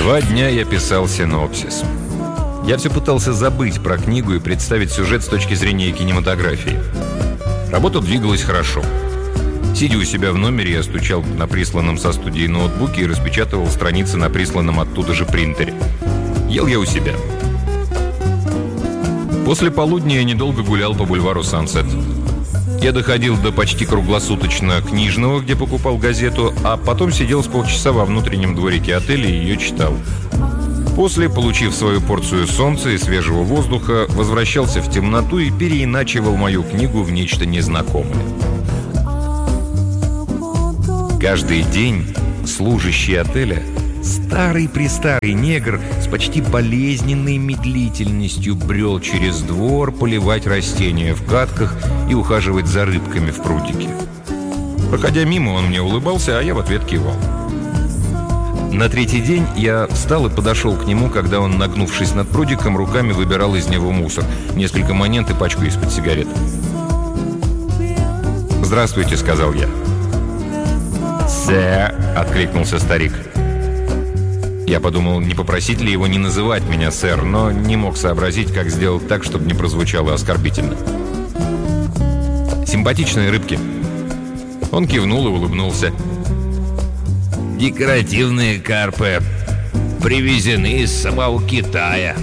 2 дня я писал синопсис. Я все пытался забыть про книгу и представить сюжет с точки зрения кинематографии. Работа двигалась хорошо. Сидя у себя в номере, я стучал на присланном со студии ноутбуке и распечатывал страницы на присланном оттуда же принтере. Ел я у себя. После полудня я недолго гулял по бульвару Сансет. Я доходил до почти круглосуточно книжного, где покупал газету, а потом сидел с полчаса во внутреннем дворике отеля и ее читал. После, получив свою порцию солнца и свежего воздуха, возвращался в темноту и переиначивал мою книгу в нечто незнакомое. Каждый день служащий отеля, старый-престарый негр с почти болезненной медлительностью, брел через двор поливать растения в катках и ухаживать за рыбками в прудике. Проходя мимо, он мне улыбался, а я в ответ кивал. На 3-й день я встал и подошел к нему, когда он, нагнувшись над прудиком, руками выбирал из него мусор. Несколько монет и пачку из-под сигарет. «Здравствуйте», — сказал я. «Сэр», — откликнулся старик. Я подумал, не попросить ли его не называть меня сэр, но не мог сообразить, как сделать так, чтобы не прозвучало оскорбительно. «Симпатичные рыбки». Он кивнул и улыбнулся. «Декоративные карпы, привезены из самого Китая».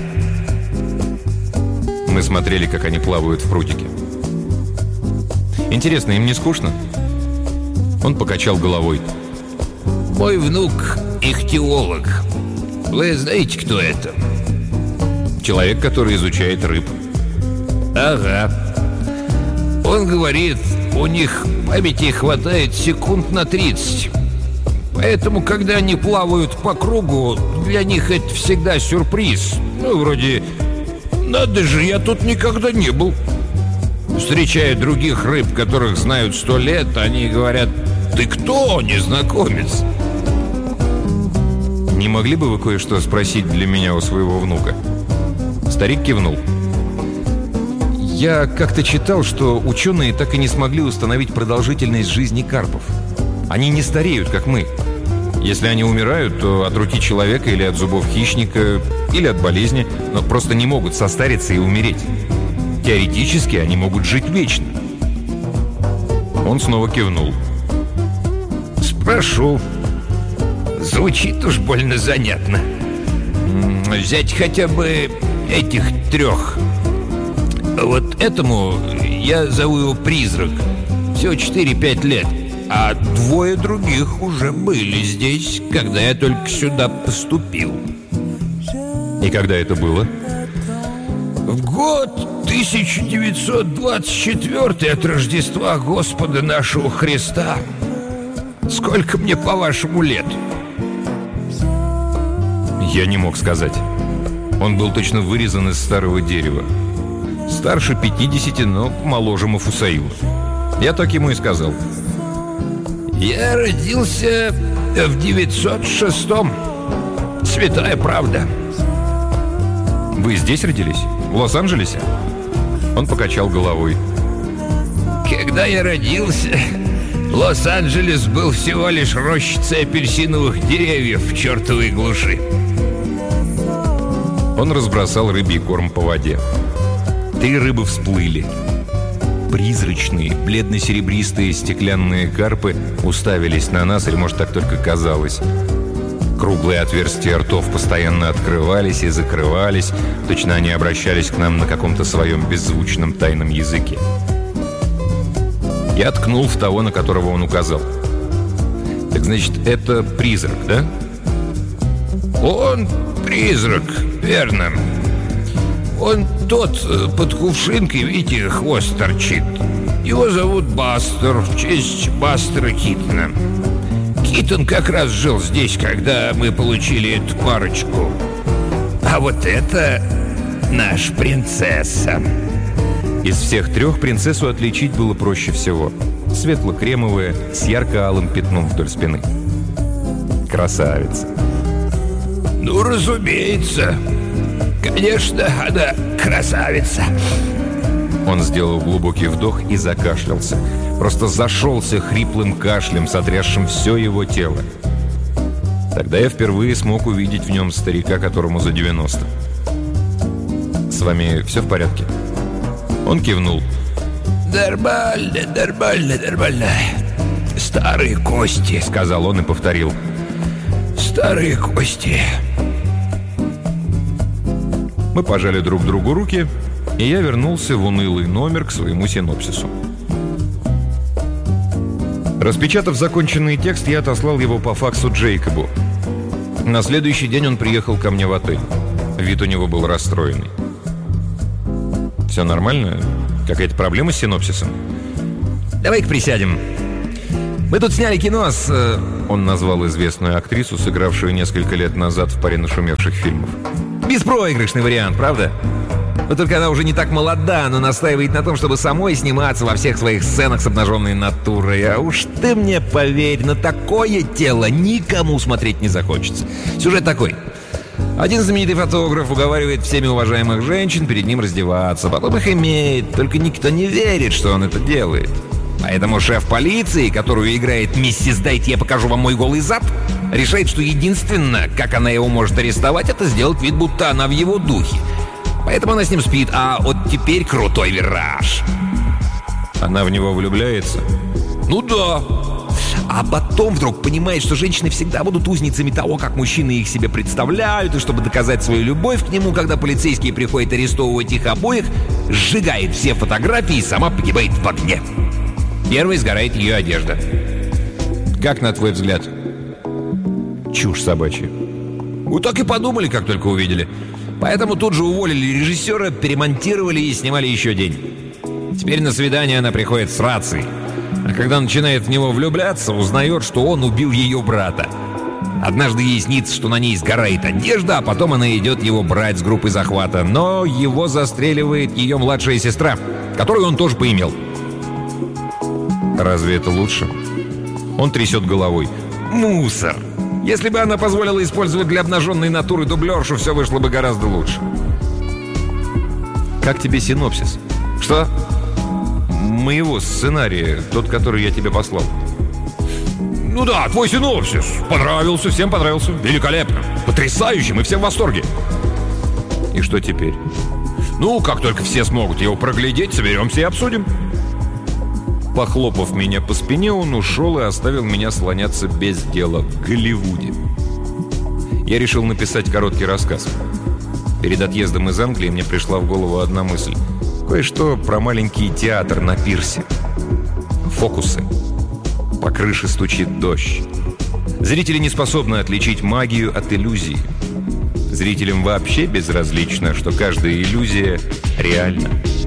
Мы смотрели, как они плавают в прудике. «Интересно, им не скучно?» Он покачал головой. «Мой внук ихтиолог. Вы знаете, кто это?» «Человек, который изучает рыб». «Ага. Он говорит, у них памяти хватает секунд на 30. Поэтому, когда они плавают по кругу, для них это всегда сюрприз. Ну, вроде, надо же, я тут никогда не был. Встречая других рыб, которых знают 100 лет, они говорят: ты кто, незнакомец?» «Не могли бы вы кое-что спросить для меня у своего внука?» Старик кивнул. «Я как-то читал, что ученые так и не смогли установить продолжительность жизни карпов. Они не стареют, как мы. Если они умирают, то от руки человека или от зубов хищника, или от болезни, но просто не могут состариться и умереть. Теоретически они могут жить вечно». Он снова кивнул. «Спрошу. Звучит уж больно занятно. Взять хотя бы этих 3. Вот этому я зову его Призрак. Всего 4-5 лет. А 2 других уже были здесь, когда я только сюда поступил». «И когда это было?» «В год 1924 от Рождества Господа нашего Христа. Сколько мне, по-вашему, лет?» Я не мог сказать. Он был точно вырезан из старого дерева. Старше 50, но моложе Мафусаила. Я так ему и сказал. «Я родился в 906-м. Святая правда». «Вы здесь родились? В Лос-Анджелесе?» Он покачал головой. «Когда я родился, Лос-Анджелес был всего лишь рощицей апельсиновых деревьев в чертовой глуши». Он разбросал рыбий корм по воде. 3 рыбы всплыли. Призрачные, бледно-серебристые стеклянные карпы уставились на нас, или, может, так только казалось. Круглые отверстия ртов постоянно открывались и закрывались. Точно они обращались к нам на каком-то своем беззвучном тайном языке. Я ткнул в того, на которого он указал. «Так значит, это призрак, да?» «Он призрак, верно. Он тот под кувшинкой, видите, хвост торчит. Его зовут Бастер, в честь Бастера Китона. Китон как раз жил здесь, когда мы получили эту парочку. А вот это наша принцесса». Из всех 3 принцессу отличить было проще всего. Светло-кремовая, с ярко-алым пятном вдоль спины. Красавица. «Ну, разумеется. Конечно, она красавица». Он сделал глубокий вдох и закашлялся. Просто зашелся хриплым кашлем, сотрясшим все его тело. Тогда я впервые смог увидеть в нем старика, которому за 90. «С вами все в порядке?» Он кивнул. Нормально. Старые кости», — сказал он и повторил. «Старые кости». Мы пожали друг другу руки, и я вернулся в унылый номер к своему синопсису. Распечатав законченный текст, я отослал его по факсу Джейкобу. На следующий день он приехал ко мне в отель. Вид у него был расстроенный. «Все нормально? Какая-то проблема с синопсисом?» «Давай-ка присядем. Мы тут сняли кино с...» Он назвал известную актрису, сыгравшую несколько лет назад в паре нашумевших фильмов. «Беспроигрышный вариант, правда? Но только она уже не так молода, но настаивает на том, чтобы самой сниматься во всех своих сценах с обнаженной натурой. А уж ты мне поверь, на такое тело никому смотреть не захочется. Сюжет такой. Один знаменитый фотограф уговаривает всеми уважаемых женщин перед ним раздеваться, потом их имеет, только никто не верит, что он это делает. Поэтому шеф полиции, которую играет миссис «Дайте я покажу вам мой голый зад», решает, что единственное, как она его может арестовать, это сделать вид, будто она в его духе. Поэтому она с ним спит, а вот теперь крутой вираж. Она в него влюбляется? Ну да. А потом вдруг понимает, что женщины всегда будут узницами того, как мужчины их себе представляют, и чтобы доказать свою любовь к нему, когда полицейские приходят арестовывать их обоих, сжигает все фотографии и сама погибает в огне. Первой сгорает ее одежда. Как, на твой взгляд? Чушь собачья. Мы так и подумали, как только увидели. Поэтому тут же уволили режиссера, перемонтировали и снимали еще день. Теперь на свидание она приходит с рацией. А когда начинает в него влюбляться, узнает, что он убил ее брата. Однажды ей снится, что на ней сгорает одежда, а потом она идет его брать с группы захвата. Но его застреливает ее младшая сестра, которую он тоже поимел. Разве это лучше? Он трясет головой. Мусор! Если бы она позволила использовать для обнаженной натуры дублершу, все вышло бы гораздо лучше. Как тебе синопсис? Что? Моего сценария, тот, который я тебе послал. Ну да, твой синопсис. Понравился, всем понравился. Великолепно. Потрясающе, мы все в восторге. И что теперь? Ну, как только все смогут его проглядеть, соберемся и обсудим. Похлопав меня по спине, он ушел и оставил меня слоняться без дела в Голливуде. Я решил написать короткий рассказ. Перед отъездом из Англии мне пришла в голову одна мысль. Кое-что про маленький театр на пирсе. Фокусы. По крыше стучит дождь. Зрители не способны отличить магию от иллюзии. Зрителям вообще безразлично, что каждая иллюзия реальна.